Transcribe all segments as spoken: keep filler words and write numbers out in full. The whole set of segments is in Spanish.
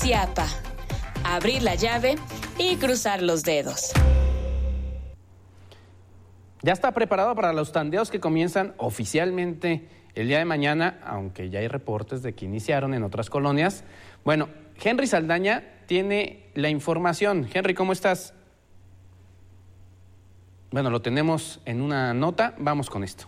Ciapa. Abrir la llave y cruzar los dedos. Ya está preparado para los tandeos que comienzan oficialmente el día de mañana, aunque ya hay reportes de que iniciaron en otras colonias. Bueno, Henry Saldaña tiene la información. Henry, ¿cómo estás? Bueno, lo tenemos en una nota. Vamos con esto.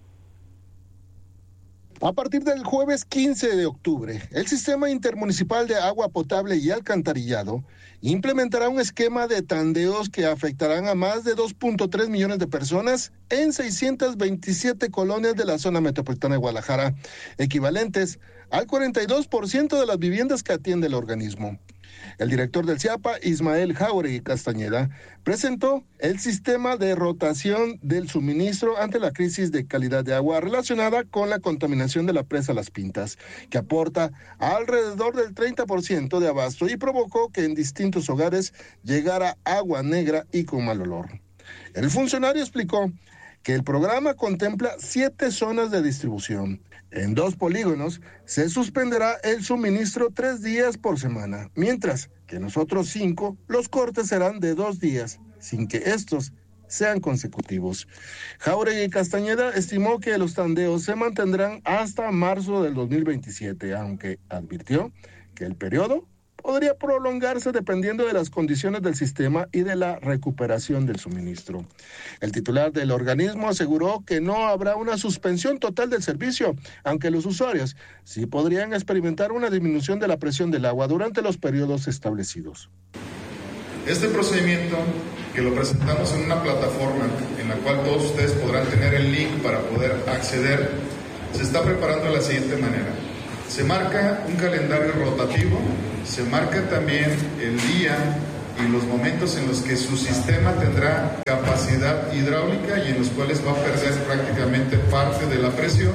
A partir del jueves quince de octubre, el Sistema Intermunicipal de Agua Potable y Alcantarillado implementará un esquema de tandeos que afectarán a más de dos punto tres millones de personas en seiscientas veintisiete colonias de la zona metropolitana de Guadalajara, equivalentes al cuarenta y dos por ciento de las viviendas que atiende el organismo. El director del Ciapa, Ismael Jauregui Castañeda, presentó el sistema de rotación del suministro ante la crisis de calidad de agua relacionada con la contaminación de la presa Las Pintas, que aporta alrededor del treinta por ciento de abasto y provocó que en distintos hogares llegara agua negra y con mal olor. El funcionario explicó que el programa contempla siete zonas de distribución. En dos polígonos se suspenderá el suministro tres días por semana, mientras que en los otros cinco los cortes serán de dos días, sin que estos sean consecutivos. Jauregui Castañeda estimó que los tandeos se mantendrán hasta marzo del dos mil veintisiete, aunque advirtió que el periodo podría prolongarse dependiendo de las condiciones del sistema y de la recuperación del suministro. El titular del organismo aseguró que no habrá una suspensión total del servicio, aunque los usuarios sí podrían experimentar una disminución de la presión del agua durante los periodos establecidos. Este procedimiento, que lo presentamos en una plataforma en la cual todos ustedes podrán tener el link para poder acceder, se está preparando de la siguiente manera. Se marca un calendario rotativo, se marca también el día y los momentos en los que su sistema tendrá capacidad hidráulica y en los cuales va a perder prácticamente parte de la presión.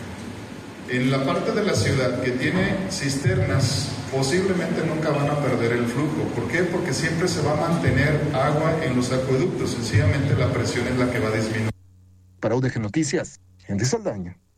En la parte de la ciudad que tiene cisternas, posiblemente nunca van a perder el flujo. ¿Por qué? Porque siempre se va a mantener agua en los acueductos, sencillamente la presión es la que va a disminuir. Para U D G Noticias, Henry Saldaña.